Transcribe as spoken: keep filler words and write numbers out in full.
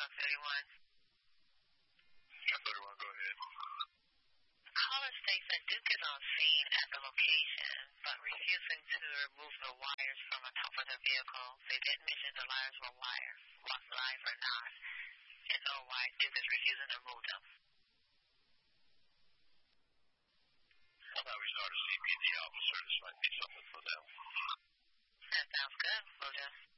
thirty-one. ten thirty-one, go ahead. Caller states that Duke is on scene at the location, but refusing to remove the wires from the top of the vehicle. They didn't mention the wires were wire, live or not, and know why Duke is refusing to remove them. How about we start a C P D officer? This might be something for them. That sounds good, Mojo.